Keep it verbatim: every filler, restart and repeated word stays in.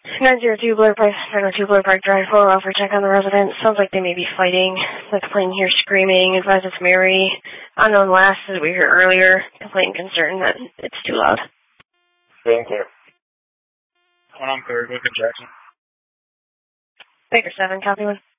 nine zero two Blair Park, nine oh two Blair Park Drive, four oh for check on the resident. Sounds like they may be fighting. The complainant here screaming. Advise it's Mary. Unknown last, as we heard earlier. Complainant concerned that it's too loud. Thank you. One on third, look at Jackson. Baker seven, copy one.